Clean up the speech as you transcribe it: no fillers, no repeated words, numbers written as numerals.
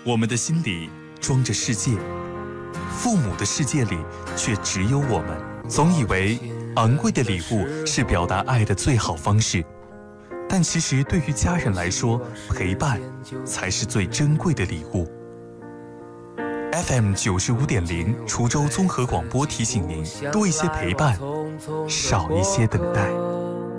我们的心里装着世界，父母的世界里却只有我们。总以为昂贵的礼物是表达爱的最好方式，但其实对于家人来说，陪伴才是最珍贵的礼物。FM 95.0滁州综合广播提醒您：多一些陪伴，少一些等待。